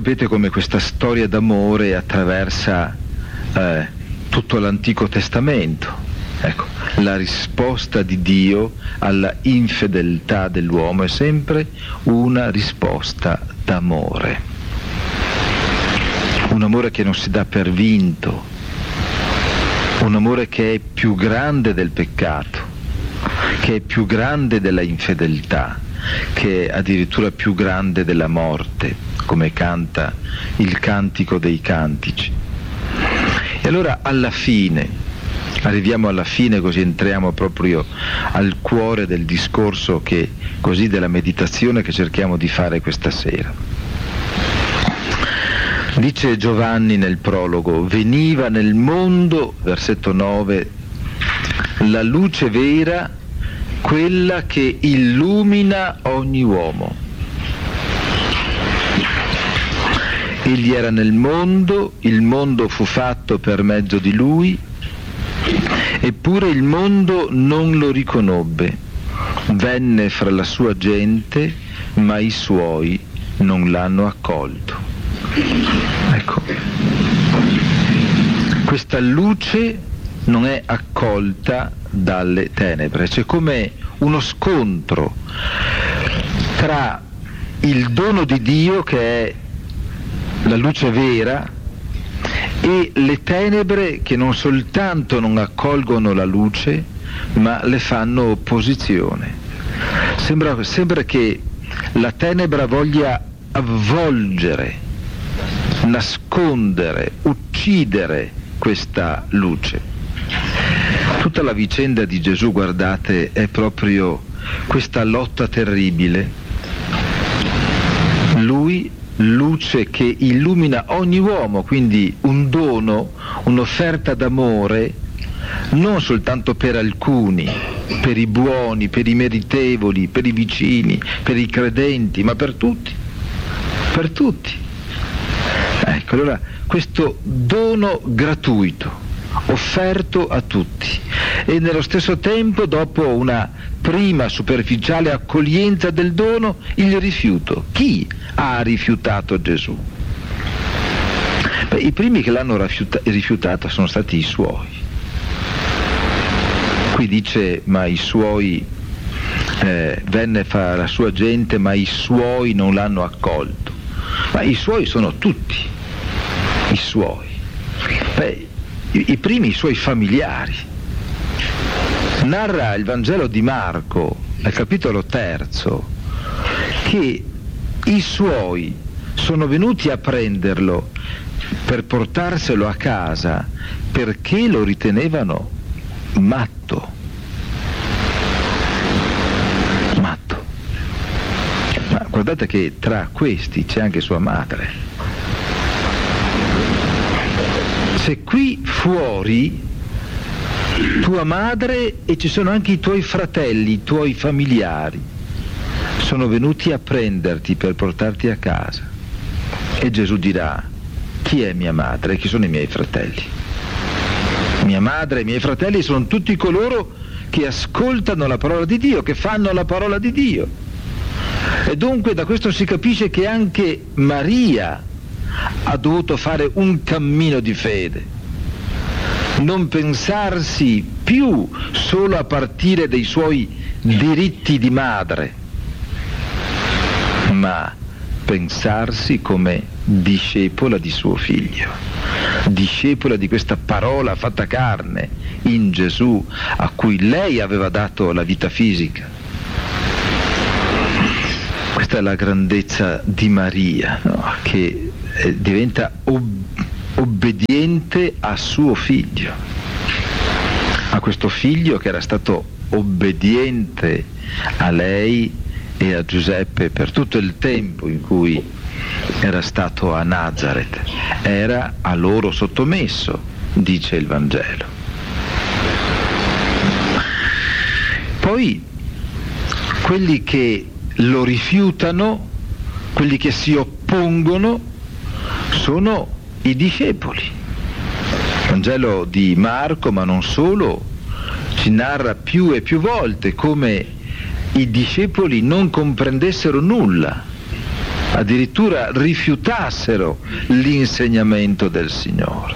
sapete come questa storia d'amore attraversa tutto l'Antico Testamento. Ecco, la risposta di Dio alla infedeltà dell'uomo è sempre una risposta d'amore. Un amore che non si dà per vinto, un amore che è più grande del peccato, che è più grande della infedeltà, che è addirittura più grande della morte, come canta il Cantico dei Cantici. E allora arriviamo alla fine, così entriamo proprio al cuore del discorso, così della meditazione che cerchiamo di fare questa sera. Dice Giovanni nel prologo: veniva nel mondo, versetto 9, la luce vera, quella che illumina ogni uomo. Egli era nel mondo, il mondo fu fatto per mezzo di lui, eppure il mondo non lo riconobbe. Venne fra la sua gente, ma i suoi non l'hanno accolto. Ecco, questa luce non è accolta dalle tenebre. C'è come uno scontro tra il dono di Dio, che è la luce vera, e le tenebre che non soltanto non accolgono la luce, ma le fanno opposizione. Sembra che la tenebra voglia avvolgere, nascondere, uccidere questa luce. Tutta la vicenda di Gesù, guardate, è proprio questa lotta terribile. Lui, luce che illumina ogni uomo, quindi un dono, un'offerta d'amore, non soltanto per alcuni, per i buoni, per i meritevoli, per i vicini, per i credenti, ma per tutti. Per tutti. Ecco, allora questo dono gratuito, offerto a tutti, e nello stesso tempo, dopo una prima superficiale accoglienza del dono, il rifiuto. Chi ha rifiutato Gesù? Beh, i primi che l'hanno rifiutato sono stati i suoi. Qui dice: ma i suoi, venne fra la sua gente, ma i suoi non l'hanno accolto. Ma i suoi sono tutti i suoi. Beh, i primi, i suoi familiari. Narra il Vangelo di Marco, al capitolo 3, che i suoi sono venuti a prenderlo per portarselo a casa perché lo ritenevano matto. Matto. Ma guardate che tra questi c'è anche sua madre. Se qui fuori tua madre e ci sono anche i tuoi fratelli, i tuoi familiari, sono venuti a prenderti per portarti a casa, e Gesù dirà: chi è mia madre e chi sono i miei fratelli? Mia madre e i miei fratelli sono tutti coloro che ascoltano la parola di Dio, che fanno la parola di Dio. E dunque da questo si capisce che anche Maria ha dovuto fare un cammino di fede, non pensarsi più solo a partire dai suoi diritti di madre, ma pensarsi come discepola di suo figlio, discepola di questa parola fatta carne in Gesù, a cui lei aveva dato la vita fisica. Questa è la grandezza di Maria, no? Che diventa obbediente a suo figlio, a questo figlio che era stato obbediente a lei e a Giuseppe per tutto il tempo in cui era stato a Nazareth. Era a loro sottomesso, dice il Vangelo. Poi quelli che lo rifiutano, quelli che si oppongono, sono i discepoli. Il Vangelo di Marco, ma non solo, ci narra più e più volte come i discepoli non comprendessero nulla addirittura rifiutassero l'insegnamento del Signore.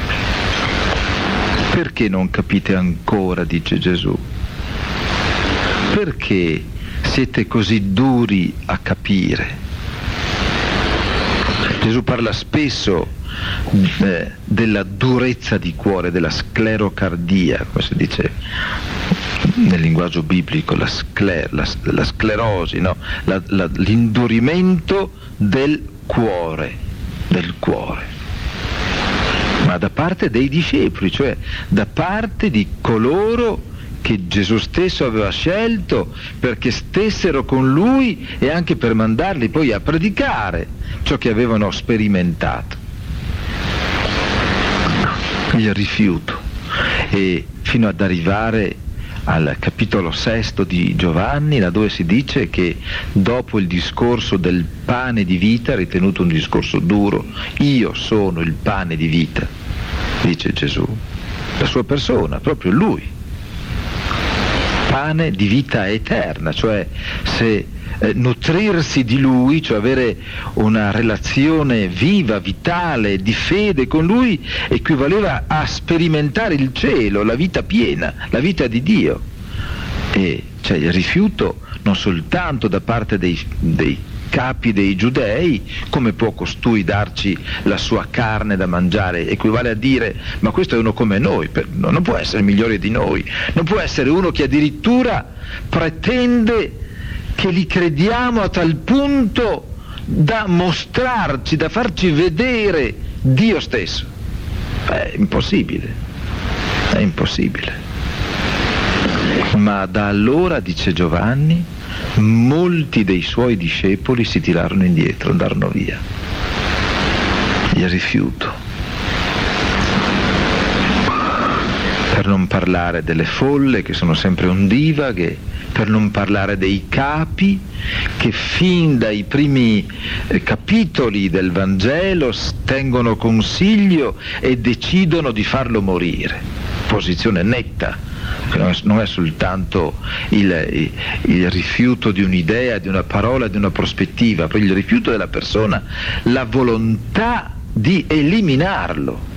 Perché non capite ancora, dice Gesù? Perché siete così duri a capire? Gesù parla spesso della durezza di cuore, della sclerocardia, come si dice nel linguaggio biblico, la sclerosi, no? L'indurimento del cuore, ma da parte dei discepoli, cioè da parte di coloro che Gesù stesso aveva scelto perché stessero con lui e anche per mandarli poi a predicare ciò che avevano sperimentato. Il rifiuto, e fino ad arrivare al capitolo 6 di Giovanni, laddove si dice che dopo il discorso del pane di vita, ritenuto un discorso duro, io sono il pane di vita, dice Gesù, la sua persona, proprio lui, pane di vita eterna, cioè se nutrirsi di lui, cioè avere una relazione viva, vitale, di fede con lui, equivaleva a sperimentare il cielo, la vita piena, la vita di Dio. E c'è il rifiuto non soltanto da parte dei capi dei giudei: come può costui darci la sua carne da mangiare? Equivale a dire: ma questo è uno come noi, non può essere migliore di noi, non può essere uno che addirittura pretende che li crediamo a tal punto da mostrarci, da farci vedere Dio stesso. È impossibile. Ma da allora, dice Giovanni, molti dei suoi discepoli si tirarono indietro, andarono via. Il rifiuto. Per non parlare delle folle che sono sempre ondivaghe, per non parlare dei capi che fin dai primi capitoli del Vangelo tengono consiglio e decidono di farlo morire. Posizione netta, che non è soltanto il rifiuto di un'idea, di una parola, di una prospettiva, per il rifiuto della persona, la volontà di eliminarlo.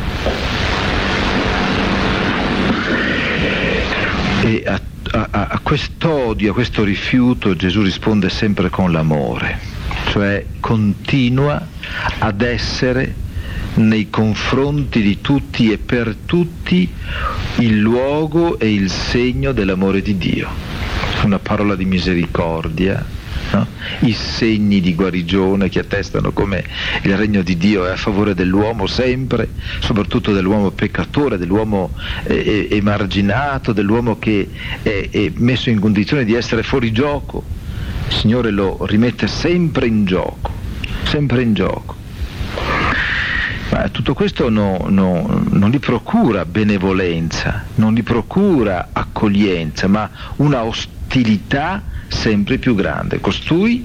E a quest'odio, a questo rifiuto Gesù risponde sempre con l'amore, cioè continua ad essere nei confronti di tutti e per tutti il luogo e il segno dell'amore di Dio. Una parola di misericordia, no? I segni di guarigione che attestano come il regno di Dio è a favore dell'uomo sempre, soprattutto dell'uomo peccatore, dell'uomo emarginato, dell'uomo che è messo in condizione di essere fuori gioco. Il Signore lo rimette sempre in gioco, sempre in gioco. Ma tutto questo non gli procura benevolenza, non gli procura accoglienza, ma una ostilità sempre più grande. Costui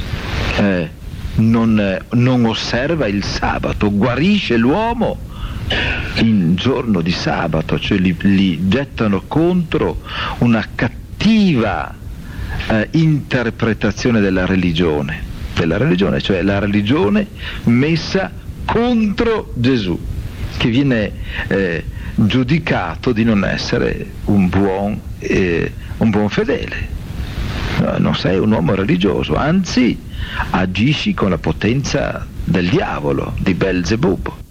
non osserva il sabato, guarisce l'uomo in giorno di sabato, cioè li gettano contro una cattiva interpretazione della religione, cioè la religione messa contro Gesù, che viene giudicato di non essere un buon fedele. No, non sei un uomo religioso, anzi agisci con la potenza del diavolo, di Belzebub.